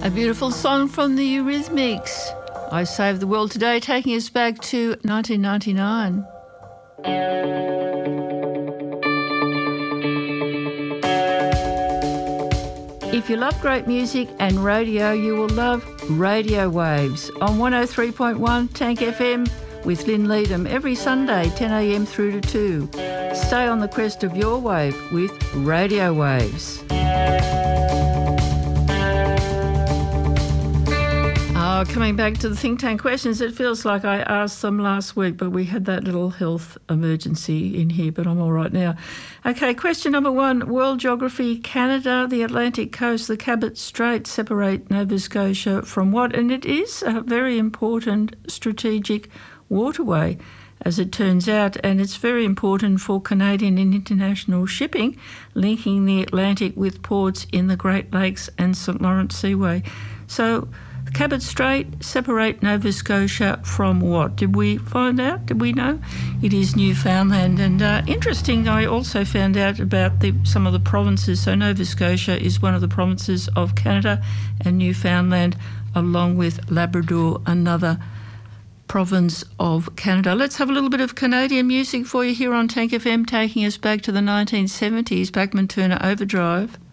A beautiful song from the Eurythmics. I Saved the World Today, taking us back to 1999. If you love great music and radio, you will love Radio Waves on 103.1 Tank FM with Lynn Leadham every Sunday, 10 a.m. through to 2. Stay on the crest of your wave with Radio Waves. Coming back to the think tank questions, it feels like I asked them last week, but we had that little health emergency in here, but I'm all right now. Okay, question number 1, world geography, Canada, the Atlantic coast, the Cabot Strait separate Nova Scotia from what? And it is a very important strategic waterway, as it turns out, and it's very important for Canadian and international shipping, linking the Atlantic with ports in the Great Lakes and St Lawrence Seaway. So Cabot Strait separate Nova Scotia from what? Did we find out? Did we know? It is Newfoundland. And interesting, I also found out about some of the provinces. So Nova Scotia is one of the provinces of Canada, and Newfoundland, along with Labrador, another province of Canada. Let's have a little bit of Canadian music for you here on Tank FM, taking us back to the 1970s, Bachman Turner Overdrive.